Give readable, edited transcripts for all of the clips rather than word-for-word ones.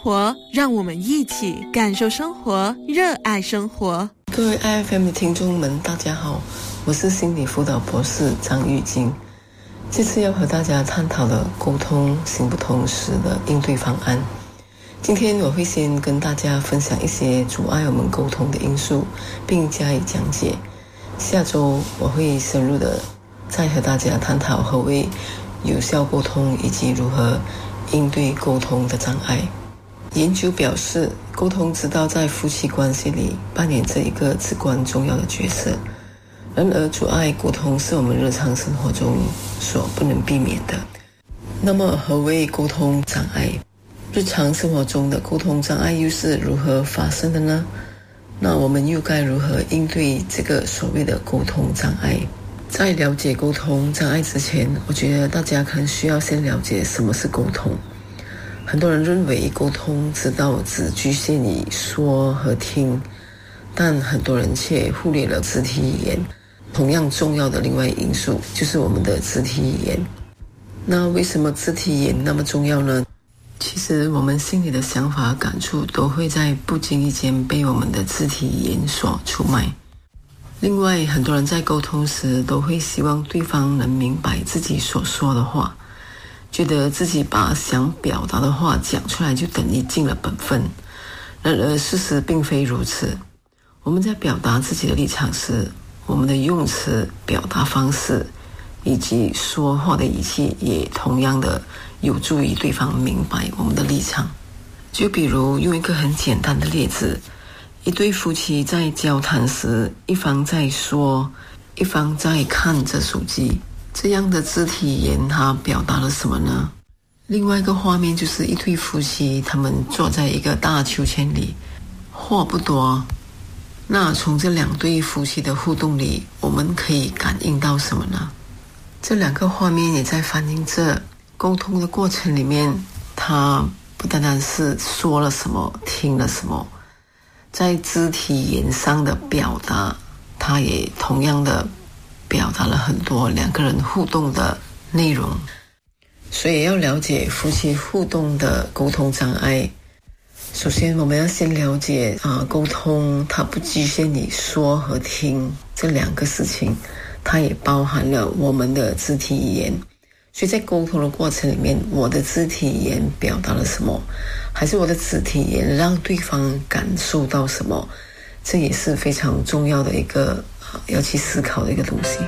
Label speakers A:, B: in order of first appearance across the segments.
A: 活，让我们一起感受生活，热爱生活。
B: 各位 IFM 的听众们，大家好，我是心理辅导博士张玉晶。这次要和大家探讨的沟通行不通时的应对方案。今天我会先跟大家分享一些阻碍我们沟通的因素，并加以讲解。下周我会深入的再和大家探讨何谓有效沟通，以及如何应对沟通的障碍。研究表示，沟通之道在夫妻关系里扮演着一个至关重要的角色。然而，阻碍沟通是我们日常生活中所不能避免的。那么，何谓沟通障碍？日常生活中的沟通障碍又是如何发生的呢？那我们又该如何应对这个所谓的沟通障碍？在了解沟通障碍之前，我觉得大家可能需要先了解什么是沟通。很多人认为沟通之道只局限于说和听，但很多人却忽略了肢体语言。同样重要的另外因素就是我们的肢体语言。那为什么肢体语言那么重要呢？其实我们心里的想法和感触都会在不经意间被我们的肢体语言所出卖。另外，很多人在沟通时都会希望对方能明白自己所说的话，觉得自己把想表达的话讲出来就等于尽了本分。然而事实并非如此。我们在表达自己的立场时，我们的用词、表达方式以及说话的语气也同样的有助于对方明白我们的立场。就比如用一个很简单的例子，一对夫妻在交谈时，一方在说，一方在看着手机，这样的肢体语言它表达了什么呢？另外一个画面就是一对夫妻，他们坐在一个大秋千里，话不多。那从这两对夫妻的互动里，我们可以感应到什么呢？这两个画面也在反映着沟通的过程里面，它不单单是说了什么，听了什么，在肢体语言上的表达，它也同样的表达了很多两个人互动的内容。所以要了解夫妻互动的沟通障碍，首先我们要先了解沟通它不局限于说和听这两个事情，它也包含了我们的肢体语言。所以在沟通的过程里面，我的肢体语言表达了什么，还是我的肢体语言让对方感受到什么，这也是非常重要的一个要去思考的一个东西。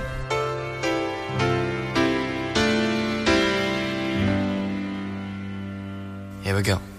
C: Here we go.